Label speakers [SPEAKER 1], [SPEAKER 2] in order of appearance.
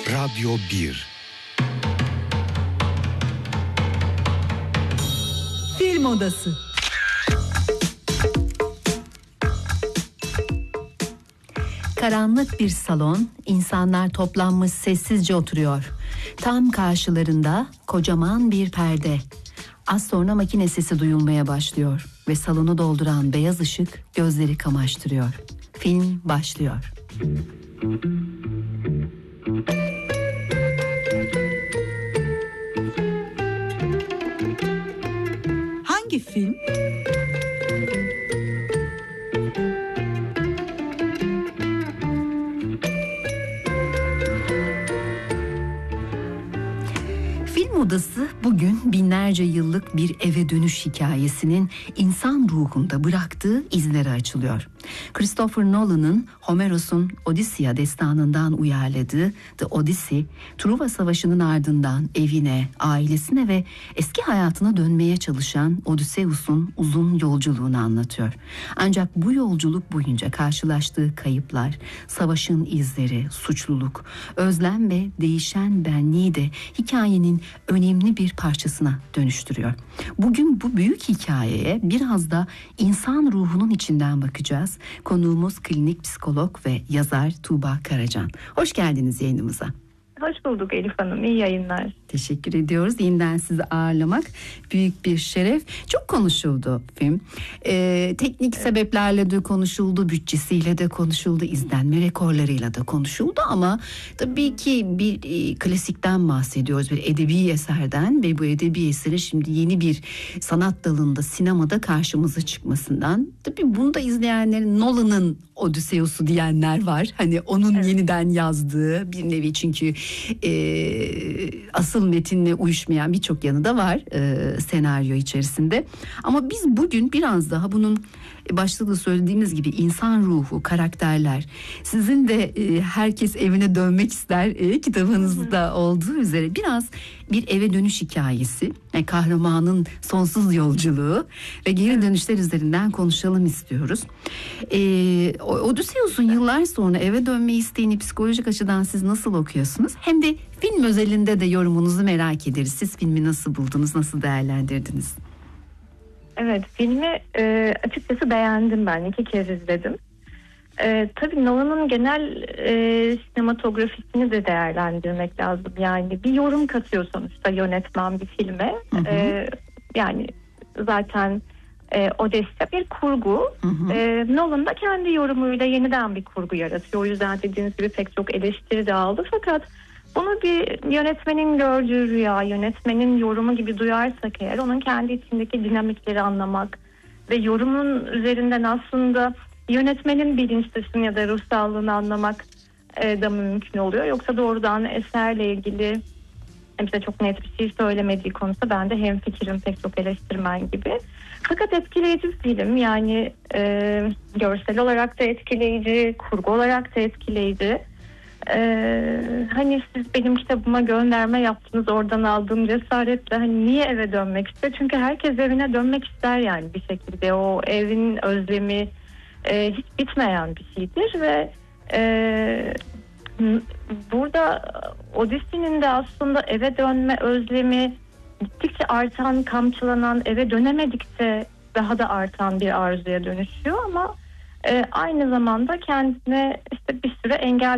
[SPEAKER 1] Radyo 1.
[SPEAKER 2] Film Odası. Karanlık bir salon, insanlar toplanmış sessizce oturuyor. Tam karşılarında kocaman bir perde. Az sonra makine sesi duyulmaya başlıyor ve salonu dolduran beyaz ışık gözleri kamaştırıyor. Film başlıyor.
[SPEAKER 3] Hangi film?
[SPEAKER 2] Film Odası bugün binlerce yıllık bir eve dönüş hikayesinin insan ruhunda bıraktığı izleri açılıyor. Christopher Nolan'ın Homeros'un Odysseia destanından uyarladığı The Odyssey, Truva Savaşı'nın ardından evine, ailesine ve eski hayatına dönmeye çalışan Odysseus'un uzun yolculuğunu anlatıyor. Ancak bu yolculuk boyunca karşılaştığı kayıplar, savaşın izleri, suçluluk, özlem ve değişen benliği de hikayenin önemli bir parçasına dönüştürüyor. Bugün bu büyük hikayeye biraz da insan ruhunun içinden bakacağız. Konuğumuz klinik psikolog ve yazar Tuğba Karacan. Hoş geldiniz yayınımıza.
[SPEAKER 4] Hoş bulduk Elif Hanım. İyi yayınlar.
[SPEAKER 2] Teşekkür ediyoruz. Yeniden sizi ağırlamak büyük bir şeref. Çok konuşuldu film. Teknik sebeplerle de konuşuldu, bütçesiyle de konuşuldu, izlenme rekorlarıyla da konuşuldu ama tabii ki bir klasikten bahsediyoruz, bir edebi eserden ve bu edebi eserin şimdi yeni bir sanat dalında, sinemada karşımıza çıkmasından. Tabii bunu da izleyenlerin Nolan'ın Odysseus'u diyenler var. Hani onun yeniden yazdığı bir nevi, çünkü asıl metinle uyuşmayan birçok yanı da var senaryo içerisinde. Ama biz bugün biraz daha bunun başta da söylediğimiz gibi insan ruhu, karakterler, sizin de herkes evine dönmek ister kitabınızda olduğu üzere biraz bir eve dönüş hikayesi, yani kahramanın sonsuz yolculuğu ve geri dönüşler üzerinden konuşalım istiyoruz. Odysseus'un yıllar sonra eve dönme isteğini psikolojik açıdan siz nasıl okuyorsunuz? Hem de film özelinde de yorumunuzu merak ederiz. Siz filmi nasıl buldunuz, nasıl değerlendirdiniz?
[SPEAKER 4] Evet, filmi açıkçası beğendim ben. 2 kez izledim. Tabii Nolan'ın genel sinematografisini de değerlendirmek lazım. Yani bir yorum katıyor sonuçta yönetmen bir filme. Yani zaten Odysseia bir kurgu. Nolan da kendi yorumuyla yeniden bir kurgu yaratıyor. O yüzden dediğiniz gibi pek çok eleştiri de aldı. Fakat bunu bir yönetmenin gördüğü rüya, yönetmenin yorumu gibi duyarsak eğer, onun kendi içindeki dinamikleri anlamak ve yorumun üzerinden aslında yönetmenin bilinç dışını ya da ruh sağlığını anlamak da mümkün oluyor. Yoksa doğrudan eserle ilgili bize çok net bir şey söylemediği konusunda ben de hemfikirim pek çok eleştirmen gibi. Fakat etkileyici bir film, yani görsel olarak da etkileyici, kurgu olarak da etkileyici. Hani siz benim kitabıma gönderme yaptınız, oradan aldığım cesaretle hani niye eve dönmek ister? Çünkü herkes evine dönmek ister yani bir şekilde. O evin özlemi hiç bitmeyen bir şeydir ve burada Odyssey'nin de aslında eve dönme özlemi gittikçe artan, kamçılanan, eve dönemedikçe daha da artan bir arzuya dönüşüyor ama aynı zamanda kendine işte bir süre engel